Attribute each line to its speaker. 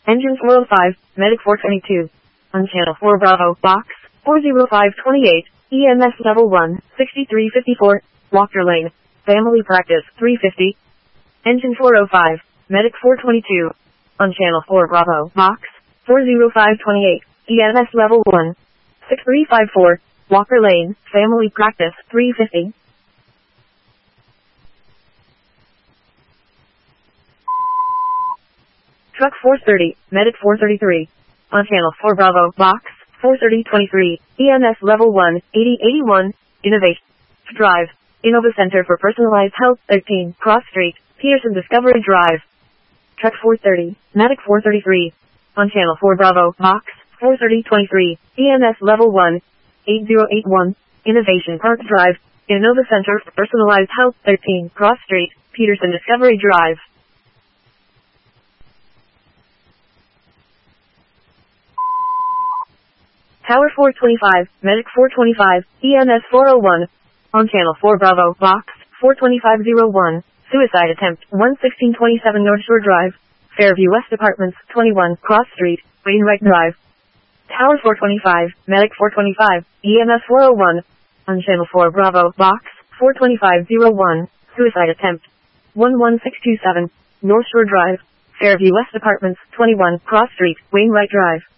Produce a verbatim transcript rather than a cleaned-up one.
Speaker 1: Engine four oh five, Medic four twenty-two. On Channel four Bravo, Box four oh five twenty-eight, E M S Level one, sixty-three fifty-four, Walker Lane, Family Practice three fifty. Engine four oh five, Medic four twenty-two. On Channel four Bravo, Box four oh five twenty-eight, E M S Level one, sixty-three fifty-four, Walker Lane, Family Practice three fifty. Truck four thirty, Medic four thirty-three. On Channel four Bravo, Box four thirty twenty-three, E M S Level one, eighty eighty-one, Innovation Drive, Innova Center for Personalized Health, thirteen, Cross Street, Peterson Discovery Drive. Truck four thirty, Medic four thirty-three. On Channel four Bravo, Box four thirty twenty-three, E M S Level one, eighty eighty-one, Innovation Park Drive, Innova Center for Personalized Health, thirteen, Cross Street, Peterson Discovery Drive. Tower four twenty-five, Medic four twenty-five, E M S four oh one. On Channel four Bravo, Box four twenty-five oh one, Suicide Attempt, one sixteen twenty-seven North Shore Drive, Fairview West Apartments, twenty-one, Cross Street, Wainwright Drive. Tower four twenty-five, Medic four twenty-five, E M S four oh one. On Channel four Bravo, Box four twenty-five oh one, Suicide Attempt, one one six two seven, North Shore Drive, Fairview West Apartments, twenty-one, Cross Street, Wainwright Drive.